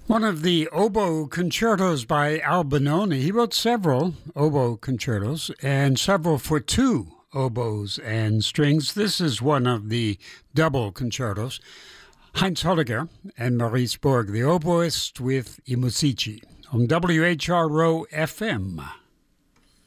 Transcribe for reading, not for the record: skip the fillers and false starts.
One of the oboe concertos by Albinoni. He wrote several oboe concertos and several for two oboes and strings. This is one of the double concertos. Heinz Holliger and Maurice Borg, the oboist with I Musici, on WHRO FM.